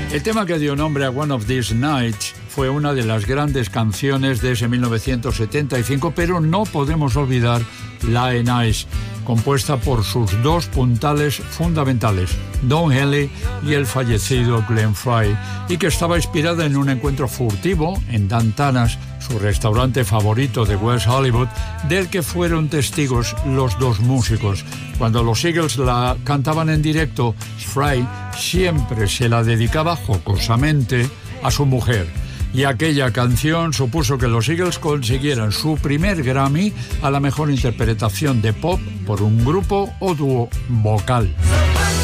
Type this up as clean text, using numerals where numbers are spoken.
El tema que dio nombre a One of These Nights fue una de las grandes canciones de ese 1975, pero no podemos olvidar Lionel Ice, compuesta por sus dos puntales fundamentales, Don Henley y el fallecido Glenn Frey, y que estaba inspirada en un encuentro furtivo en Dantanas, su restaurante favorito de West Hollywood, del que fueron testigos los dos músicos. Cuando los Eagles la cantaban en directo, Frey siempre se la dedicaba jocosamente a su mujer. Y aquella canción supuso que los Eagles consiguieran su primer Grammy a la mejor interpretación de pop por un grupo o dúo vocal.